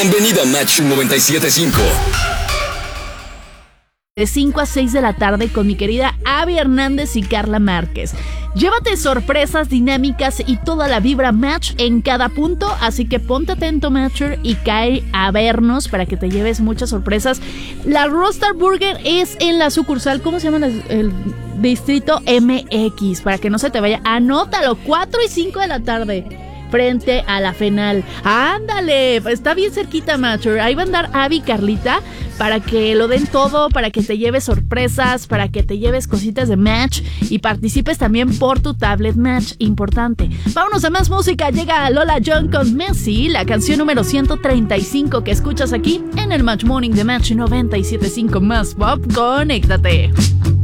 Bienvenido a Match 97.5. De 5 a 6 de la tarde con mi querida Abby Hernández y Carla Márquez. Llévate sorpresas, dinámicas y toda la vibra Match en cada punto, así que ponte atento, Matcher, y cae a vernos para que te lleves muchas sorpresas. La Rockstar Burger es en la sucursal, ¿cómo se llama el distrito MX? Para que no se te vaya, anótalo, 4 y 5 de la tarde. Frente a la FENAL. ¡Ándale! Está bien cerquita, Matcher. Ahí va a andar Abby y Carlita para que lo den todo, para que te lleves sorpresas, para que te lleves cositas de Match y participes también por tu tablet Match. Importante. Vámonos a más música. Llega Lola John con Messi, la canción número 135 que escuchas aquí en el Match Morning de Match 97.5 más pop. Conéctate.